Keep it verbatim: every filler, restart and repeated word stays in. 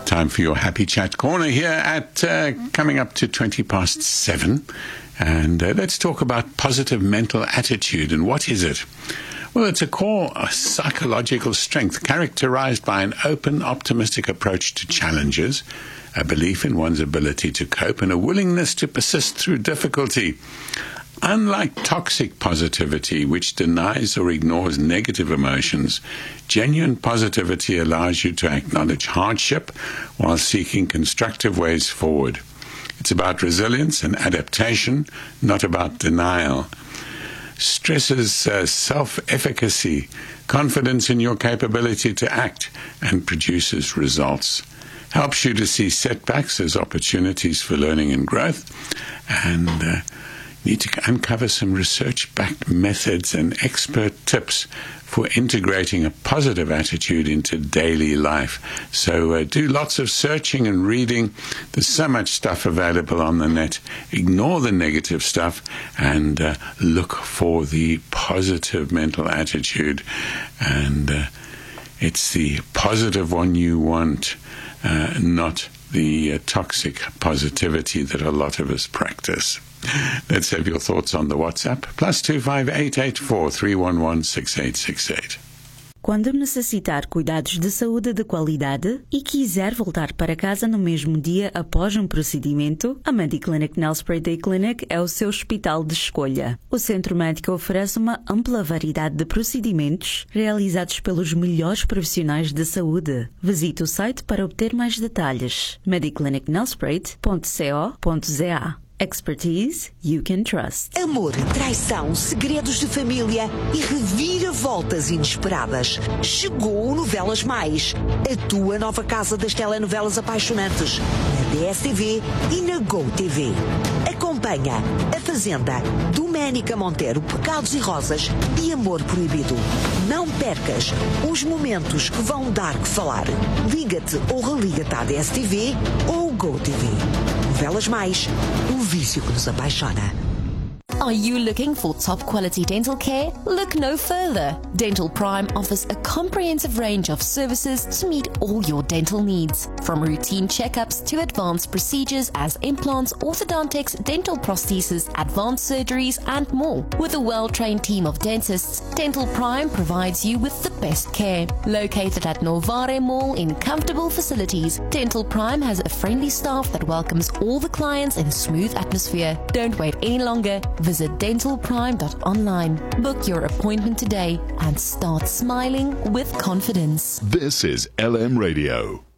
Time for your Happy Chat Corner here at uh, coming up to twenty past seven. And uh, let's talk about positive mental attitude. And what is it? Well, it's a core a psychological strength characterized by an open, optimistic approach to challenges, a belief in one's ability to cope, and a willingness to persist through difficulty. Unlike toxic positivity, which denies or ignores negative emotions, genuine positivity allows you to acknowledge hardship while seeking constructive ways forward. It's about resilience and adaptation, not about denial. Stresses uh, self-efficacy, confidence in your capability to act, and produces results. Helps you to see setbacks as opportunities for learning and growth, and uh, need to uncover some research-backed methods and expert tips for integrating a positive attitude into daily life. So uh, do lots of searching and reading. There's so much stuff available on the net. Ignore the negative stuff and uh, look for the positive mental attitude. And uh, it's the positive one you want, uh, not the uh, toxic positivity that a lot of us practice. Let's have your thoughts on the WhatsApp. Plus two five eight eight four three one one six eight six eight. Quando necessitar cuidados de saúde de qualidade e quiser voltar para casa no mesmo dia após um procedimento, a Mediclinic Nelspruit Day Clinic é o seu hospital de escolha. O centro médico oferece uma ampla variedade de procedimentos realizados pelos melhores profissionais de saúde. Visite o site para obter mais detalhes. mediclinic nelspruit ponto co ponto za. Expertise you can trust. Amor, traição, segredos de família e reviravoltas inesperadas. Chegou o Novelas Mais, a tua nova casa das telenovelas apaixonantes, na D S T V e na Go T V. Acompanha A Fazenda, Doménica Monteiro, Pecados e Rosas e Amor Proibido. Não percas os momentos que vão dar que falar. Liga-te ou religa-te à D S T V ou Go T V. Novelas Mais, o vício que nos apaixona. Are you looking for top quality dental care? Look no further. Dental Prime offers a comprehensive range of services to meet all your dental needs. From routine checkups to advanced procedures as implants, orthodontics, dental prosthesis, advanced surgeries, and more. With a well-trained team of dentists, Dental Prime provides you with the best care. Located at Novare Mall in comfortable facilities, Dental Prime has a friendly staff that welcomes all the clients in a smooth atmosphere. Don't wait any longer. Visit dental prime dot online. Book your appointment today and start smiling with confidence. This is L M Radio.